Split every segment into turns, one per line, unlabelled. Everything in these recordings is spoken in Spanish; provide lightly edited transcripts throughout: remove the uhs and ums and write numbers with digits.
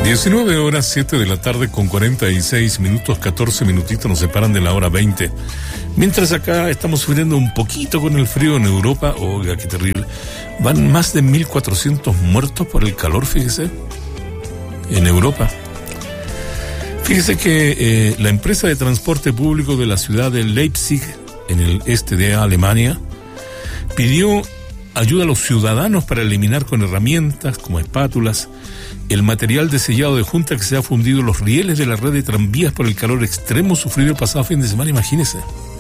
19 horas 7 de la tarde con 46 minutos, 14 minutitos nos separan de la hora 20. Mientras acá estamos sufriendo un poquito con el frío en Europa. Oiga, qué terrible. Van más de 1.400 muertos por el calor, fíjese, en Europa. Fíjese que la empresa de transporte público de la ciudad de Leipzig, en el este de Alemania, pidió ayuda a los ciudadanos para eliminar con herramientas como espátulas el material de sellado de junta que se ha fundido en los rieles de la red de tranvías por el calor extremo sufrido el pasado fin de semana. Imagínese.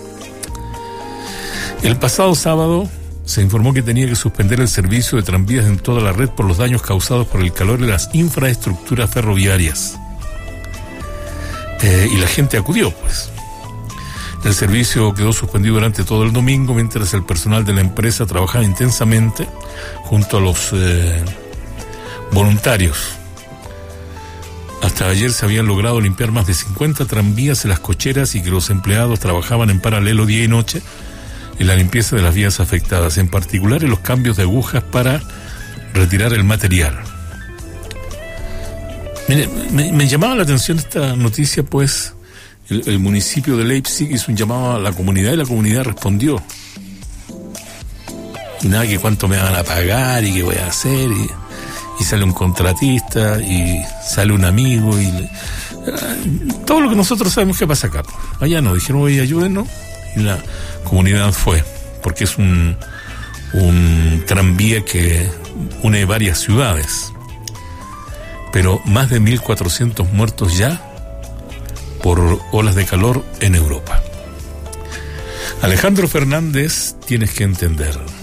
El pasado sábado se informó que tenía que suspender el servicio de tranvías en toda la red por los daños causados por el calor en las infraestructuras ferroviarias. Y la gente acudió, pues. El servicio quedó suspendido durante todo el domingo mientras el personal de la empresa trabajaba intensamente junto a los voluntarios. Hasta ayer se habían logrado limpiar más de 50 tranvías en las cocheras y que los empleados trabajaban en paralelo día y noche en la limpieza de las vías afectadas, en particular en los cambios de agujas para retirar el material. Mire, me llamaba la atención esta noticia, pues. El municipio de Leipzig hizo un llamado a la comunidad y la comunidad respondió. Y nada, que cuánto me van a pagar y qué voy a hacer. Y sale un contratista y sale un amigo y todo lo que nosotros sabemos que pasa acá. Allá no, dijeron, oye, ayúdenos. Y la comunidad fue, porque es un tranvía que une varias ciudades. Pero más de 1.400 muertos ya por olas de calor en Europa. Alejandro Fernández, tienes que entender.